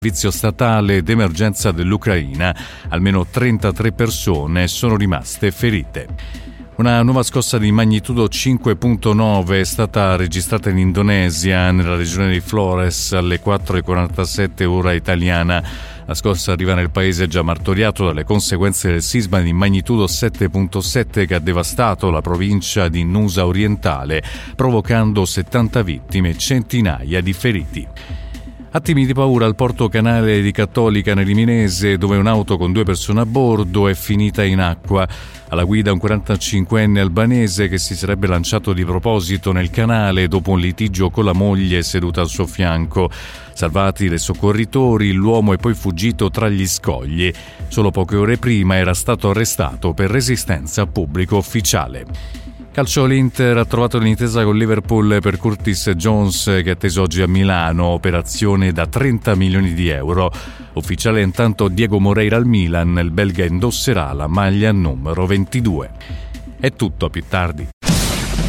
servizio statale d'emergenza dell'Ucraina. Almeno 33 persone sono rimaste ferite. Una nuova scossa di magnitudo 5.9 è stata registrata in Indonesia, nella regione di Flores, alle 4:47 ora italiana. La scossa arriva nel paese già martoriato dalle conseguenze del sisma di magnitudo 7.7 che ha devastato la provincia di Nusa Orientale, provocando 70 vittime e centinaia di feriti. Attimi di paura al porto canale di Cattolica nel Riminese, dove un'auto con 2 persone a bordo è finita in acqua. Alla guida un 45enne albanese che si sarebbe lanciato di proposito nel canale dopo un litigio con la moglie seduta al suo fianco. Salvati dai soccorritori, l'uomo è poi fuggito tra gli scogli. Solo poche ore prima era stato arrestato per resistenza a pubblico ufficiale. Calcio, l'Inter ha trovato l'intesa con Liverpool per Curtis Jones, che è atteso oggi a Milano, operazione da 30 milioni di euro. Ufficiale intanto Diego Moreira al Milan, il belga indosserà la maglia numero 22. È tutto, a più tardi.